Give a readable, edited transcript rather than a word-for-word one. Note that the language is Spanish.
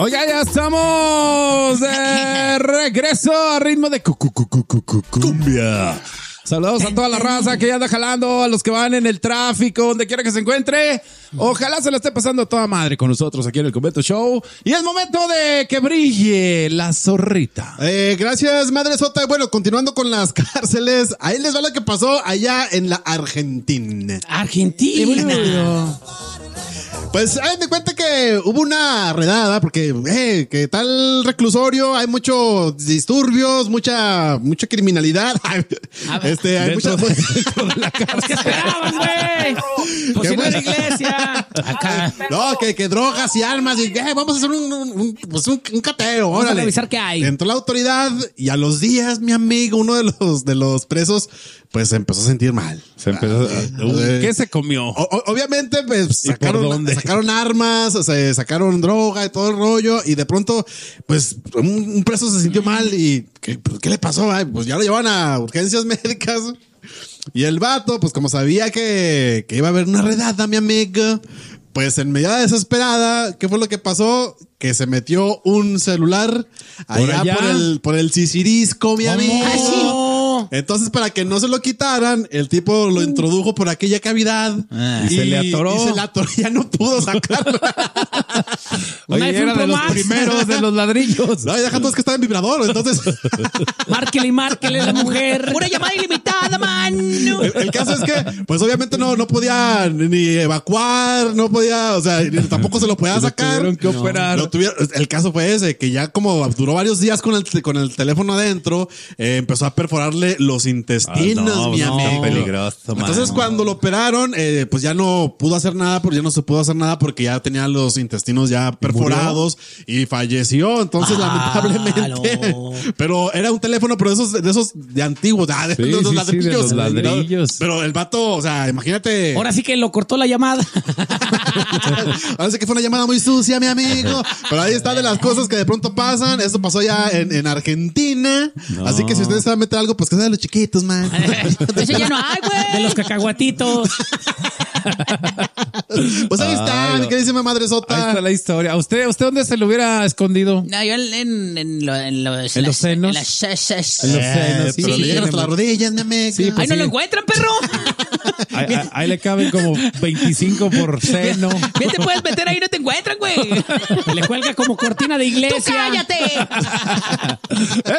Oiga, ya estamos de regreso a ritmo de cumbia. Saludos a toda la raza que ya anda jalando, a los que van en el tráfico, donde quiera que se encuentre. Ojalá se lo esté pasando a toda madre con nosotros aquí en el Convento Show. Y es momento de que brille la zorrita. Gracias, Madre Sota. Bueno, continuando con las cárceles, ahí les va lo que pasó allá en la Argentina. Argentina. Pues hagan de cuenta que hubo una redada porque que tal reclusorio hay muchos disturbios, mucha criminalidad. Hay Dentro muchas de la cárcel. ¿Qué esperaban, güey? Pues si no era iglesia. Acá. No, que drogas y armas y vamos a hacer un cateo. Vamos a Órale. revisar qué hay. Entró la autoridad y a los días, mi amigo, uno de los presos, pues se empezó a sentir mal. Se empezó ¿qué se comió? Obviamente, pues ¿Y por dónde? sacaron armas, sacaron droga y todo el rollo, y de pronto, pues, un preso se sintió mal y ¿qué le pasó? Ay, pues ya lo llevan a urgencias médicas. Y el vato, pues como sabía que iba a haber una redada, mi amigo, pues en medida desesperada, ¿qué fue lo que pasó? Que se metió un celular allá por el sisirisco, mi amigo. Entonces, para que no se lo quitaran, el tipo lo introdujo por aquella cavidad y se le atoró. Y se le atoró, ya no pudo sacarlo. Oye, era de los primeros de los ladrillos. No, y deja todo, es que estaba en vibrador, entonces. Márquele la mujer. Una llamada ilimitada, mano. El caso es que, pues obviamente no podía ni evacuar, no podía, o sea, tampoco se lo podía sacar. Tuvieron que operar. El caso fue ese, que ya como duró varios días con el teléfono adentro, empezó a perforarle los intestinos, mi amigo. Está peligroso, Entonces, mano. cuando lo operaron, pues ya no pudo hacer nada, porque ya no se pudo hacer nada porque ya tenía los intestinos ya perforados y falleció. Entonces, lamentablemente. No. Pero era un teléfono, pero de esos de antiguos, de los ladrillos. Pero el vato, o sea, imagínate. Ahora sí que lo cortó la llamada. Ahora sí que fue una llamada muy sucia, mi amigo. Pero ahí está de las cosas que de pronto pasan. Esto pasó ya en Argentina. No. Así que si ustedes saben meter algo, pues que sea de los chiquitos, man. Eso ya no hay, güey. De los cacahuatitos. Pues ahí está, mi queridísima Madre Sota. Ahí está la historia. ¿Usted dónde se lo hubiera escondido? No, yo en los senos. En los senos, Sí, pero le llegan hasta las rodillas, mi amigo. Sí, ahí no lo encuentran, perro. Ahí le caben como 25 por seno. Bien te puedes meter ahí y no te encuentran, güey. Le cuelga como cortina de iglesia. ¡Tú cállate!